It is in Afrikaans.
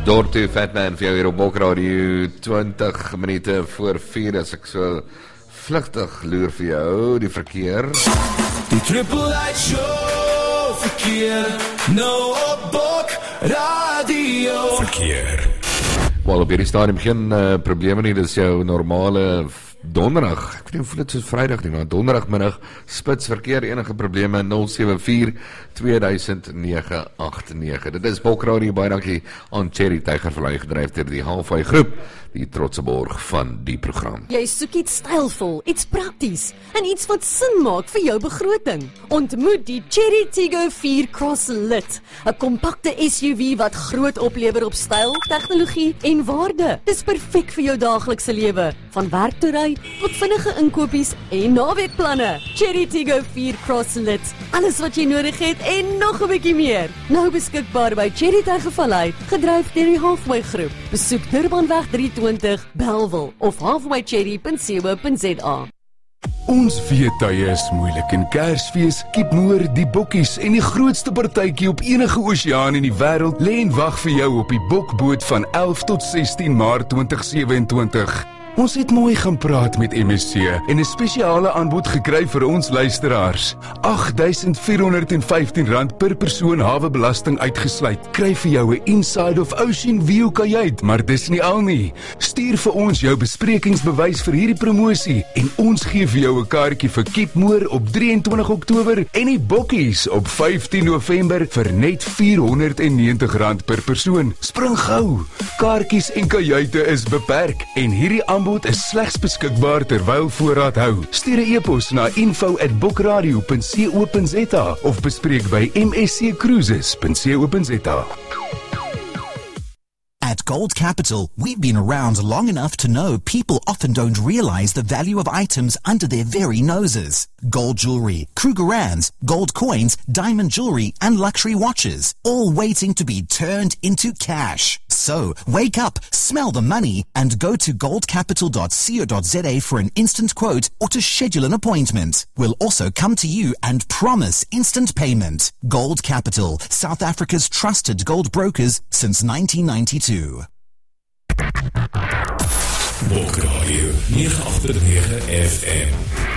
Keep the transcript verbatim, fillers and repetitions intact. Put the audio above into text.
Dorto Fatman vir jou hier op Bokradio, twintig minute voor vier, as ek so vlugtig loer vir jou, die verkeer. Die Triple H Show, verkeer, nou op Bokradio. Verkeer. Wel, op hierdie stadium geen uh, probleme nie, dit is jou normale donderdag, ek weet nie hoe voel dit soos vrydag nie, maar donderdagmiddag, spits verkeer, enige probleme, nul sewe vier twee nege agt nege. Dit is Bokradio, baie dankie aan Cherry Tygervallei gedryf deur die Halfway groep, die trotse borg van die program. Jy soek iets stylvol, iets prakties en iets wat sin maak vir jou begroting. Ontmoet die Cherry Tiggo vier Cross Lit, 'n kompakte S U V wat groot oplewer op styl, tegnologie en waarde. Dis perfek vir jou daaglikse lewe, van werk toe ry tot vinnige inkopies en naweekplanne. Cherry Tiggo vier Cross Lit, alles wat jy nodig het en nog 'n bietjie meer. Nou beskikbaar by Cherry Tygervallei, gedryf deur die Halfway groep. Besoek Durbanweg drie twintig Bellville of halfway cherry punt co punt za. Ons weet tye is moeilik en Kersfees, Kiepmoor, die bokkies en die grootste partytjie op enige oseaan in die wêreld lê en wag vir jou op die bokboot van elf tot sestien Maart twintig sewe-en-twintig. Ons het mooi gaan praat met M S C en 'n spesiale aanbod gekry vir ons luisteraars. agt duisend vier honderd en vyftien rand per persoon hawebelasting uitgesluit. Kry vir jou 'n Inside of Ocean View kajuit, maar dis nie al nie. Stuur vir ons jou besprekingsbewys vir hierdie promosie en ons gee vir jou 'n kaartjie vir Kiepmoor op drie en twintig Oktober en die bokkies op vyftien November vir net vier honderd en negentig rand per persoon. Spring gou. Kaartjies en kajuite is beperk en hierdie aanbod is slegs beskikbaar terwyl voorraad hou. Stuur 'n e-pos na info at bokradio punt co punt za of bespreek by m s c cruises punt co punt za. At Gold Capital, we've been around long enough to know people often don't realize the value of items under their very noses. Gold jewelry, Krugerrands, gold coins, diamond jewelry, and luxury watches, all waiting to be turned into cash. So, wake up, smell the money, and go to gold capital dot co dot za for an instant quote or to schedule an appointment. We'll also come to you and promise instant payment. Gold Capital, South Africa's trusted gold brokers since nineteen ninety-two. Bokradio nege agt nege F M.